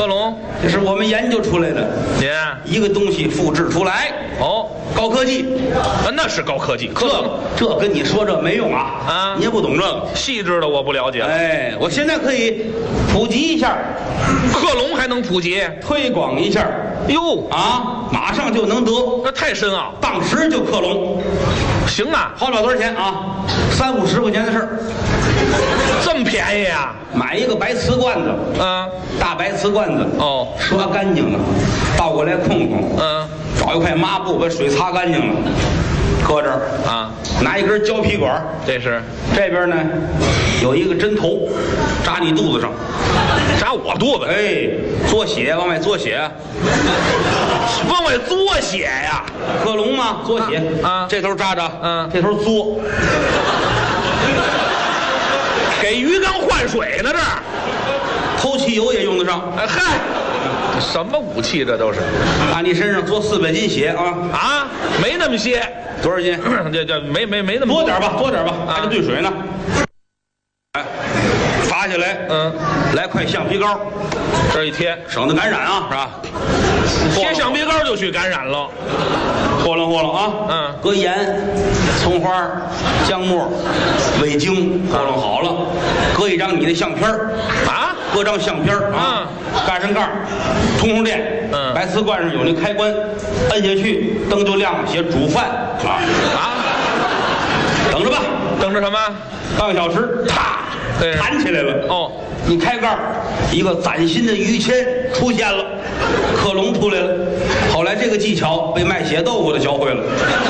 克隆， 这是我们研究出来的。 您一个东西复制出来， 哦， 高科技。 那是高科技，克隆这跟你说这没用啊！ 啊你也不懂这个。 细致的我不了解。 哎，我现在可以普及一下， 克隆还能普及？ 推广一下哟， 啊，马上就能得， 那太深奥。 当时就克隆， 行啊， 花不了多少钱啊，30-50块钱的事儿。 这么便宜啊？ 买一个白瓷罐子，大白瓷罐子， 哦， 刷干净了，倒过来控控，找一块抹布把水擦干净了，搁这儿啊， 拿一根胶皮管， 这是这边呢有一个针头，扎你肚子上， 扎我肚子， 哎，嘬血往外嘬血， 往外嘬血呀？ 克隆嘛，嘬血啊这头扎着，这头嘬， 给鱼缸换水呢这儿， 偷汽油也用得上。 哎嗨，什么武器这都是？ 打你身上嘬400斤血啊！ 啊，没那么些， 多少斤？ 这没那么多点吧，多点吧，还得兑水呢。哎，拔下来，来块橡皮膏， 这一贴， 省得感染啊，是吧？ 贴橡皮膏就去感染了。 和弄啊，搁盐、葱花、姜末、味精和弄好了，搁一张你的相片啊， 搁张相片啊，盖上盖，通电，白瓷罐上有那开关，摁下去灯就亮了，写煮饭啊，等着吧， 等着什么？ 半个小时，啪，弹起来了。哦，你开盖，一个崭新的于谦出现了，克隆出来了。后来这个技巧被卖血豆腐的教会了。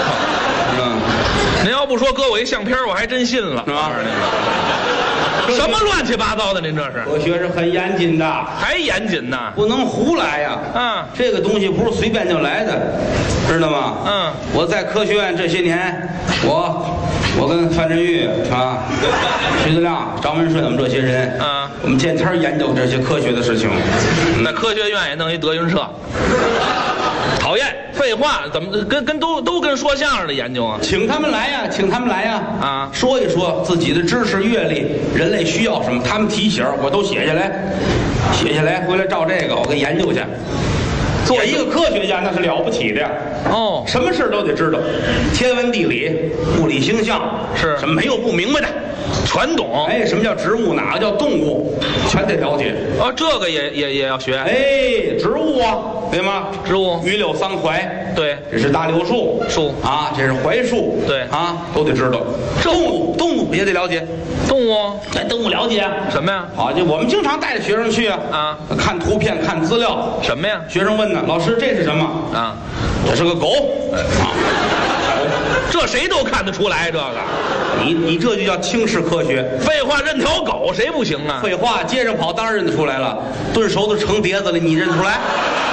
您要不说搁我一相片，我还真信了， 是吧？ 什么乱七八糟的？您这是？ 科学是很严谨的， 还严谨呢， 不能胡来呀。这个东西不是随便就来的，知道吗？我在科学院这些年，我跟范振钰啊、徐德亮、张文顺，我们这些人，我们见天研究这些科学的事情。 那科学院也弄一德云社，讨厌，废话，怎么都跟说相声的研究啊？ 请他们来呀，请他们来呀！ 啊， 说一说自己的知识阅历，人类需要什么，他们提醒我都写下来，回来照这个我给研究去。做一个科学家那是了不起的呀！ 哦， 什么事都得知道，天文地理、物理星象是什么没有不明白的， 全懂。 哎，什么叫植物，哪个叫动物，全得了解。 哦，这个也要学。 哎，植物啊，对吗？ 植物， 榆柳桑槐， 对， 这是大柳树啊，这是槐树， 对啊，都得知道。动物也得了解， 动物， 动物了解什么呀？ 好，就我们经常带着学生去啊，看图片，看资料。 什么呀？ 学生问呢，老师这是什么？啊，这是个狗。啊， 这谁都看得出来，这个。 你这就叫轻视科学。 废话，认条狗谁不行啊？ 废话，街上跑当然认得出来了，炖熟的成碟子了，你认出来？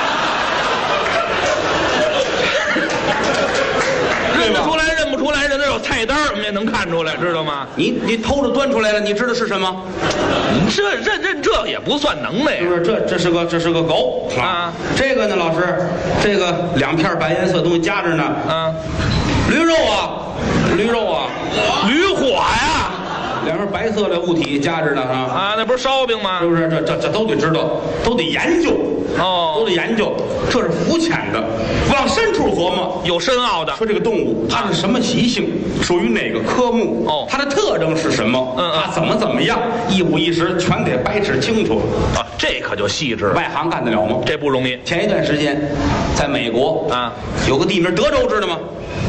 认得出来，认不出来，人那有菜单，我们也能看出来，知道吗？ 你偷着端出来了，你知道是什么？ 这认这也不算能耐呀。 是不是？这是个狗啊。这个呢，老师，这个2片白颜色东西夹着呢。驴肉啊，驴火呀。2片白色的物体夹着呢啊。 那不是烧饼吗？ 是不是？这都得知道，都得研究。都得研究，这是肤浅的，往深处琢磨， 有深奥的。 说这个动物它是什么习性，属于哪个科目？它的特征是什么？它怎么样？一五一十全得掰扯清楚啊！这可就细致了。 外行干得了吗？ 这不容易。 前一段时间，在美国啊，有个地名德州，知道吗？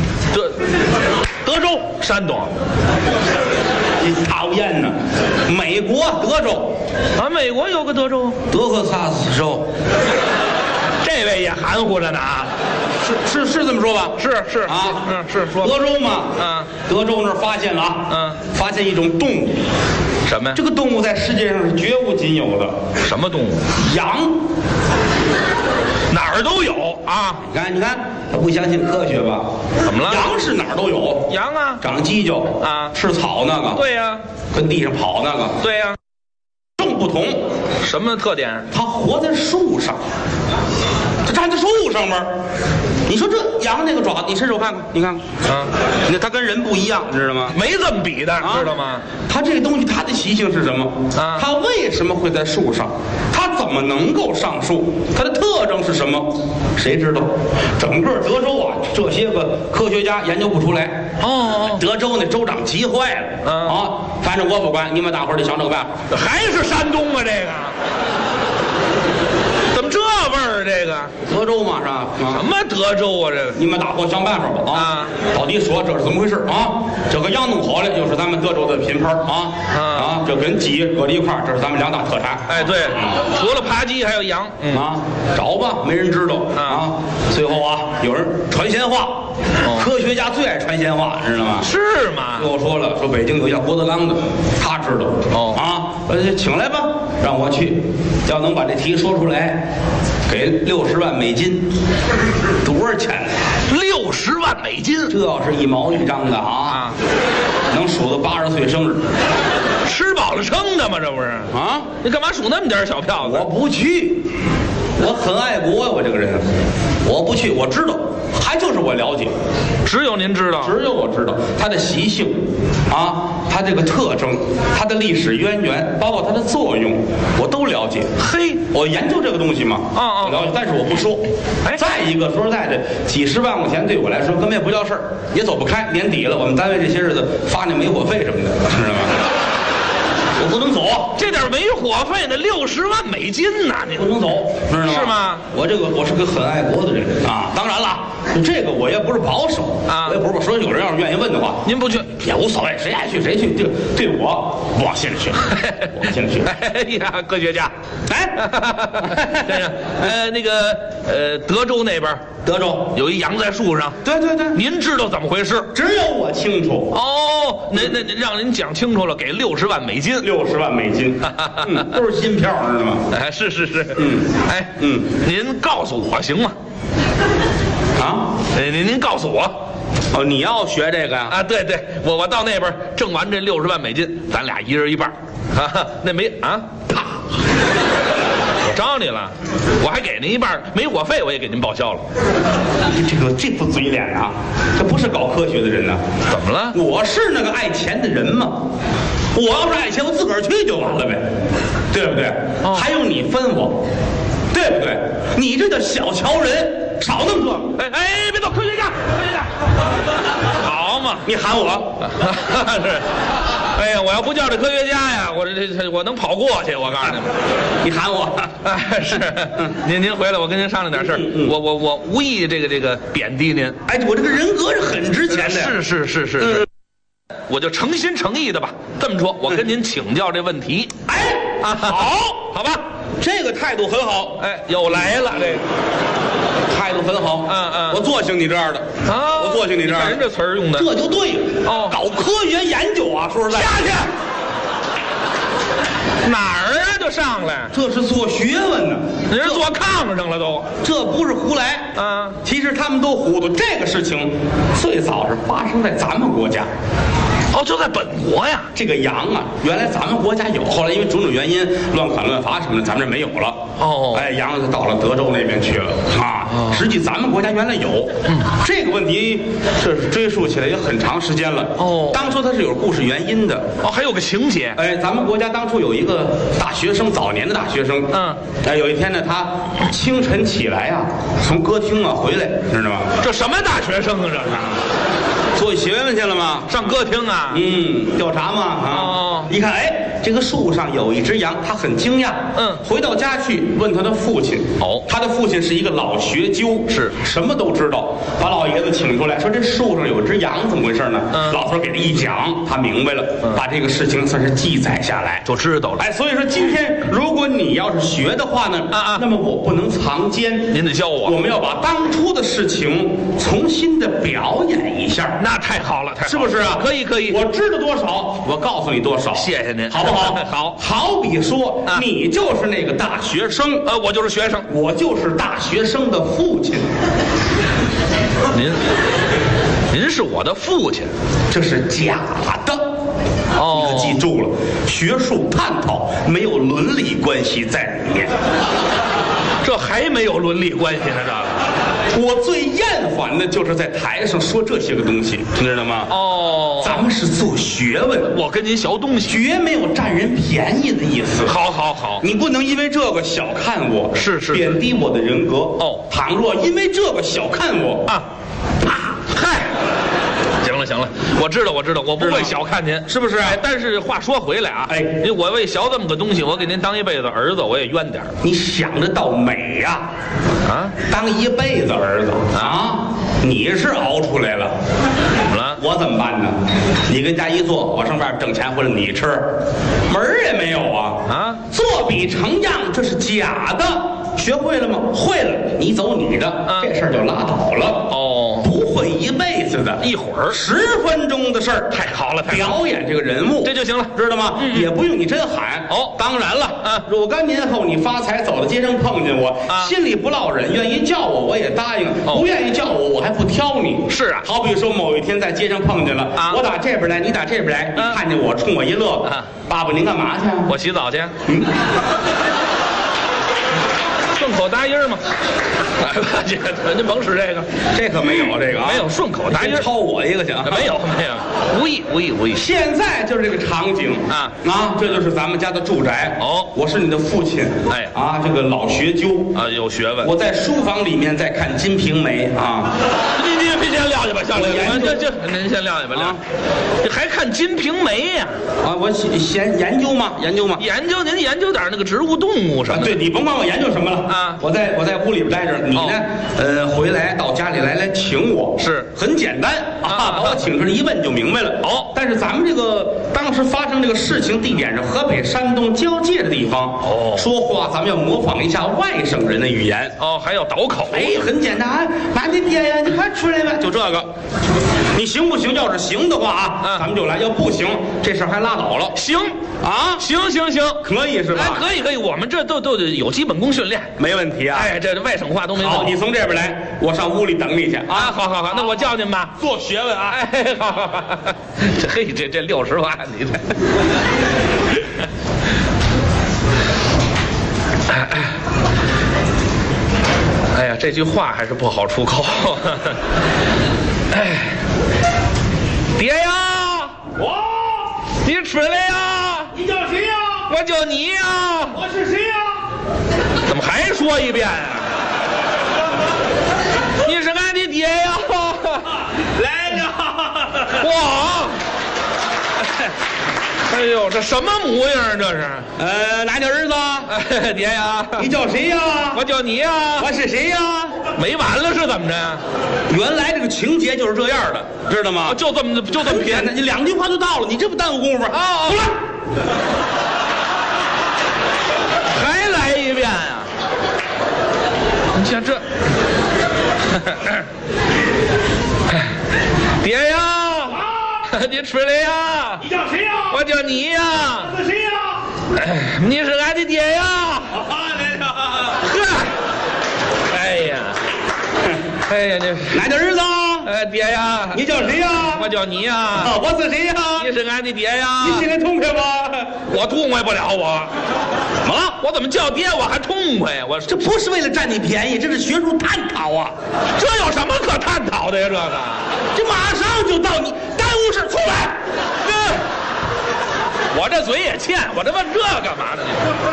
德州， 山东。 你讨厌呢！美国德州啊，美国有个德州， 德克萨斯州。 这位也含糊着呢啊！ 是这么说吧？ 是啊，是说德州嘛，德州那儿发现了发现一种动物。 什么呀？ 这个动物在世界上是绝无仅有的。 什么动物？ 羊。 哪儿都有啊！ 你看，他不相信科学吧？ 怎么了？ 羊是哪儿都有。 羊啊， 长犄角啊，吃草那个。 对呀， 跟地上跑那个。 对呀， 正不同。 什么特点？ 它活在树上，它站在树上面。你说这羊那个爪，你伸手看看，你看看啊，它跟人不一样，知道吗？ 没这么比的，知道吗？ 它这个东西，它的习性是什么啊？它为什么会在树上？它怎怎么能够上树？它的特征是什么？谁知道？整个德州啊，这些个科学家研究不出来。德州那州长急坏了。反正我不管，你们大伙儿得想这个办法。 还是山东啊，这个怎么这味儿？这个德州嘛是吧？ 什么德州啊？这个你们大伙想办法吧到底说这是怎么回事啊？这个羊弄好了就是咱们德州的品牌这跟鸡搁在一块儿，这是咱们2大特产。 哎，对，除了扒鸡还有羊找吧，没人知道最后有人传闲话，科学家最爱传闲话，知道吗？ 是吗？ 跟我说了，说北京有一叫郭德纲的，他知道请来吧，让我去，要能把这题说出来，给60万美金，多少钱 ？60万美金， 这要是1毛1张的能数到80岁生日， 吃饱了撑的吗？这不是你干嘛数那么点小票子？ 我不去，我很爱国呀，我这个人，我不去，我知道，还就是我了解， 只有您知道， 只有我知道它的习性它这个特征，它的历史渊源，包括它的作用，我都了解。 嘿， 我研究这个东西嘛，我了解，但是我不说。再一个，说实在的，几十万块钱对我来说根本也不叫事儿，也走不开。年底了，我们单位这些日子发那煤火费什么的，知道吗？我不能走， 这点煤火费呢，60万美金呐，你不能走，知道吗？ 是吗？ 我是个很爱国的人当然了，这个我也不是保守我也不是说有人要是愿意问的话， 您不去也无所谓，谁爱去谁去，这对我不往心里去，我往心里去。 哎呀，科学家，先生，那个德州那边， 德州有一羊在树上， 对， 您知道怎么回事？ 只有我清楚。 那让您讲清楚了，给60万美金。 60万美金，都是新票，知道吗？ 是，您告诉我行吗？您告诉我。 你要学这个呀？ 对，我到那边挣完这60万美金，咱俩1人1半。那没啪，我招你了，我还给您1半煤火费，我也给您报销了。 这副嘴脸这不是搞科学的人呢？ 怎么了？ 我是那个爱钱的人吗？我要是爱钱，我自个儿去就完了呗，对不对？还用你分我，对不对？你这叫小瞧人，少那么多。 别动，科学家，好嘛， 你喊我是。哎呀，我要不叫这科学家呀，我能跑过去。我告诉你们， 你喊我。 是，您回来，我跟您商量点事儿。我无意这个贬低您。 我这个人格是很值钱的。 是。我就诚心诚意的吧，这么说，我跟您请教这问题。好吧， 这个态度很好。 又来了，这个态度很好。我做兴你这样的我做兴你这样的。 人这词儿用的， 这就对了。搞科学研究说实在， 下去哪儿就上来， 这是做学问呢。 人坐炕上了都， 这不是胡来其实他们都糊涂。这个事情最早是发生在咱们国家。 就在本国呀。 这个羊原来咱们国家有，后来因为种种原因乱砍乱伐什么的，咱们这没有了。羊就到了德州那边去了实际咱们国家原来有。这个问题这是追溯起来也很长时间了。当初它是有故事原因的。 还有个情节。 咱们国家当初有一个大学生，早年的大学生。有一天呢，他清晨起来从歌厅回来，知道吗？ 这什么大学生啊？这是做学问去了吗？ 上歌厅调查嘛一看这个树上有一只羊，他很惊讶。回到家去问他的父亲。他的父亲是一个老学究， 是什么都知道。把老爷子请出来，说这树上有只羊，怎么回事呢？老头给他一讲，他明白了，把这个事情算是记载下来， 就知道了。 所以说今天如果你要是学的话呢，那么我不能藏奸， 您得教我。 我们要把当初的事情重新的表演一下。 那太好了， 是不是可以。 我知道多少，我告诉你多少。 谢谢您， 好不好？好比说你就是那个大学生， 我就是学生， 我就是大学生的父亲。 您是我的父亲， 这是假的。你可记住了，学术探讨没有伦理关系在里面。 这还没有伦理关系呢，这个。 我最厌烦的就是在台上说这些个东西，你知道吗？ 哦， 咱们是做学问， 我跟您学东西， 绝没有占人便宜的意思。 好好好， 你不能因为这个小看我， 是贬低我的人格。 哦， 倘若因为这个小看我啊，嗨。行了，我知道，我不会小看您， 是不是？ 哎，但是话说回来啊， 哎， 我为学这么个东西，我给您当一辈子儿子，我也冤点。 你想得到美呀？ 啊， 当一辈子儿子啊，你是熬出来了， 怎么了？ 我怎么办呢？你跟家一坐，我上外边挣钱回来你吃，门儿也没有啊！啊，作比成样，这是假的。学会了吗？会了，你走你的，这事儿就拉倒了。哦，不会一辈子的， 一会儿 10分钟的事儿， 太好了， 表演这个人物， 这就行了， 知道吗？也不用你真喊。哦，当然了，若干年后你发财走到街上碰见我，心里不落忍，愿意叫我也答应，不愿意叫我还不挑你。 是啊， 好比说某一天在街上碰见了，我打这边来，你打这边来，你看见我冲我一乐，爸爸您干嘛去？ 我洗澡去。顺口答音嘛，来吧，您甭使这个， 这可没有这个啊， 没有顺口答音， 抄我一个行？ 没有，无意。 现在就是这个场景啊，这就是咱们家的住宅。哦，我是你的父亲，哎啊，这个老学究啊，有学问。 我在书房里面在看《金瓶梅》啊。 您先撂下吧，下来，您先撂下吧，这还看《金瓶梅》呀？ 啊，我研究嘛， 您研究点那个植物动物什么的。 对，你甭管我研究什么了。啊，我在屋里边待着，你呢，回来到家里来请我，是很简单啊，把我请出来一问就明白了。哦，但是咱们这个当时发生这个事情地点是河北山东交界的地方，哦，说话咱们要模仿一下外省人的语言， 哦，还要倒口。 哎，很简单，妈你爹呀，你快出来吧，就这个。你行不行？要是行的话啊，咱们就来；要不行，这事儿还拉倒了。 行啊，行， 可以是吧？ 哎，可以，我们这都有基本功训练， 没问题啊。 哎，这外省话都没问题。 好，你从这边来，我上屋里等你去啊。 好，那我叫您吧。 做学问啊！ 哎，好，这60万，你这。哎呀，这句话还是不好出口。哎，爹呀，你出来呀！ 你叫谁呀？ 我叫你呀！ 我是谁呀？ 怎么还说一遍啊？你是俺的爹呀！ 来了！ 哇！哎呦，这什么模样这是？ 哪叫儿子？ 爹呀！ 你叫谁呀？ 我叫你呀！ 我是谁呀？ 没完了是怎么着？ 原来这个情节就是这样的，知道吗？ 就这么偏， 你2句话就到了，你这不耽误功夫啊？出来！ 还来一遍啊！你像这，爹呀！你出来呀！ 你叫谁呀？ 我叫你呀！ 我是谁呀？ 你是俺的爹呀！ 来了！ 呵！哎呀，你哪的儿子？ 爹呀！ 你叫谁呀？ 我叫你呀！ 我是谁呀？ 你是俺的爹呀！ 你心里痛快吗？ 我痛快不了我。 怎么了？ 我怎么叫爹我还痛快？我这不是为了占你便宜，这是学术探讨啊！ 这有什么可探讨的呀？ 这马上就到你耽误事，出来！ 我这嘴也欠，我这问这干嘛呢？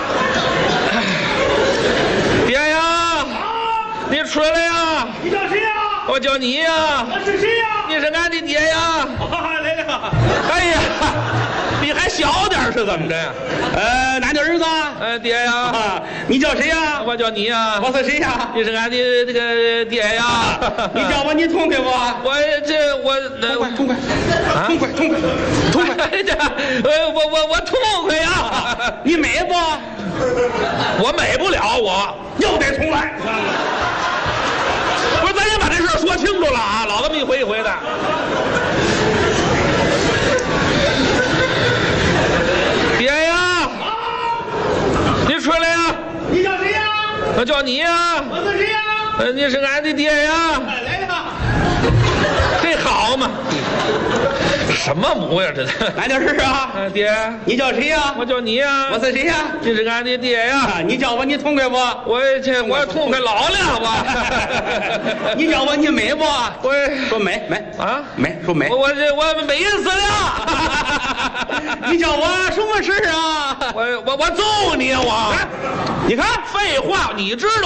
爹呀！你出来呀！ 你叫谁呀？ 我叫你呀！ 我是谁呀？ 你是俺的爹呀！ 来了！ 哎呀，你还小点是怎么着呀？ 哪的儿子？ 爹呀！ 你叫谁呀？ 我叫你呀！ 我是谁呀？ 你是俺的这个爹呀！ 你叫我，你痛快不？ 我痛快！ 我痛快呀！ 你美不？ 我美不了，我又得重来。 不是，咱先把这事说清楚了啊，老这么一回一回的。爹呀！你出来呀！ 你叫谁呀？ 我叫你呀！ 我是谁呀？ 你是俺的爹呀！ 来了！ 这好好嘛，什么模样这？ 俺就是啊， 爹， 你叫谁呀？ 我叫你呀。 我是谁呀？ 这是俺的爹呀。 你叫我，你痛快不？ 我痛快老了吧？ 你叫我，你美不？ 我说美啊，美说美。 我美死了。 你叫我什么事啊？ 我揍你啊！我， 你看废话，你知道。